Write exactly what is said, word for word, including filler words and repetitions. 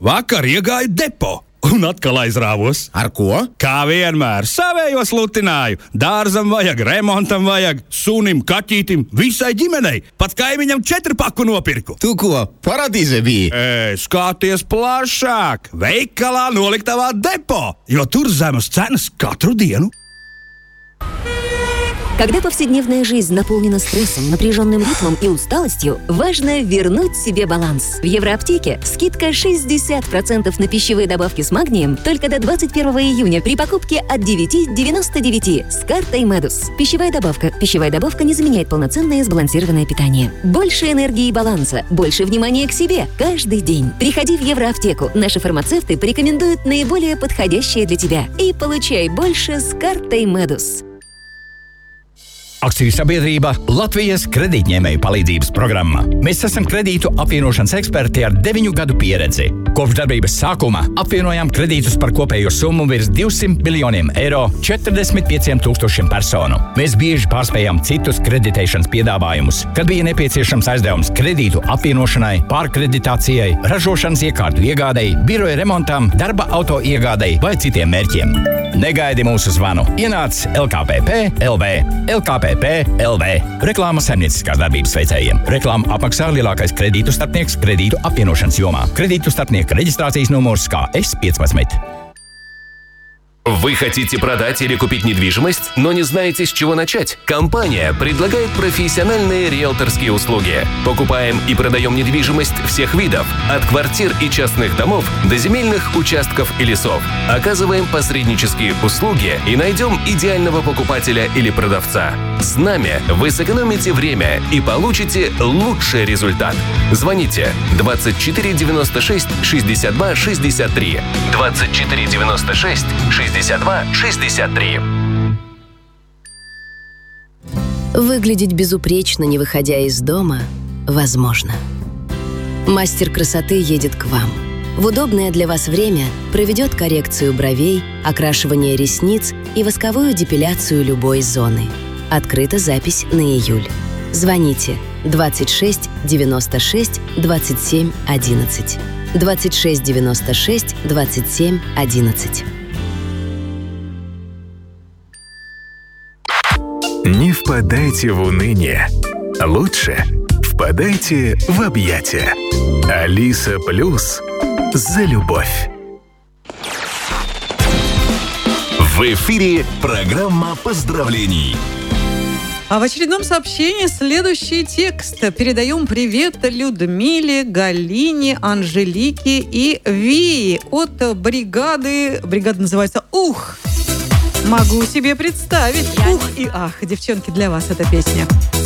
Vakar iegāju depo un atkal aizrāvos. Ar ko? Kā vienmēr, savējos lutināju. Dārzam vajag, remontam vajag, sunim, kaķītim, visai ģimenei. Pat kaimiņam četru paku nopirku. Tu ko, paradīze bija? Ē, skaties plašāk. Veikalā noliktavā depo, jo tur zemes cenas katru dienu. Когда повседневная жизнь наполнена стрессом, напряженным ритмом и усталостью, важно вернуть себе баланс. В Евроаптеке скидка шестьдесят процентов на пищевые добавки с магнием только до двадцать первого июня при покупке от девяти девяносто девять с картой Медус. Пищевая добавка. Пищевая добавка не заменяет полноценное сбалансированное питание. Больше энергии и баланса, больше внимания к себе каждый день. Приходи в Евроаптеку. Наши фармацевты порекомендуют наиболее подходящее для тебя. И получай больше с картой Медус. Akciju sabiedrība Latvijas kredītņēmēju palīdzības programma. Mēs esam kredītu apvienošanas eksperti ar deviņu gadu pieredzi. Kopš darbības sākuma apvienojām kredītus par kopējo summu virs divsimt miljoniem eiro četrdesmit pieciem tūkstošiem personu. Mēs bieži pārspējām citus kreditēšanas piedāvājumus, kad bija nepieciešams aizdevums kredītu apvienošanai, pārkreditācijai, ražošanas iekārtu iegādei, biroja remontam, darba auto iegādei vai citiem mērķiem. Negaidi mūsu zvanu. Ienāc L K P P L V. L K P P L V. Reklāma saimnieciskās darbības veicējiem. Reklāmu apmaksā lielākais kredītu starpnieks kredītu apvienošanas jomā. Kredītu starpnieka reģistrācijas numurs K S пятнадцать. Вы хотите продать или купить недвижимость, но не знаете, с чего начать? Компания предлагает профессиональные риэлторские услуги. Покупаем и продаем недвижимость всех видов, от квартир и частных домов до земельных участков и лесов. Оказываем посреднические услуги и найдем идеального покупателя или продавца. С нами вы сэкономите время и получите лучший результат. Звоните двадцать четыре девяносто шесть шестьдесят два шестьдесят три. двадцать четыре девяносто шесть шестьдесят два шестьдесят три. Выглядеть безупречно, не выходя из дома, возможно. Мастер красоты едет к вам. В удобное для вас время проведет коррекцию бровей, окрашивание ресниц и восковую депиляцию любой зоны. Открыта запись на июль. Звоните двадцать шесть девяносто шесть двадцать семь одиннадцать. двадцать шесть девяносто шесть двадцать семь одиннадцать. Не впадайте в уныние. Лучше впадайте в объятия. Алиса Плюс за любовь. В эфире программа поздравлений. А в очередном сообщении следующий текст. Передаем привет Людмиле, Галине, Анжелике и Вии от бригады. Бригада называется «Ух». Могу себе представить. Ух и ах. Девчонки, для вас эта песня.